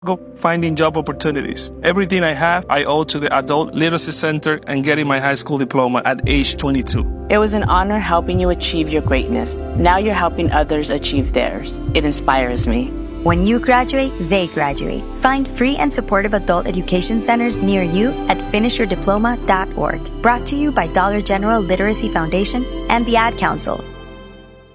finding job opportunities. Everything I have, I owe to the Adult Literacy Center and getting my high school diploma at age 22. It was an honor helping you achieve your greatness. Now you're helping others achieve theirs. It inspires me. When you graduate, they graduate. Find free and supportive adult education centers near you at finishyourdiploma.org. Brought to you by Dollar General Literacy Foundation and the Ad Council.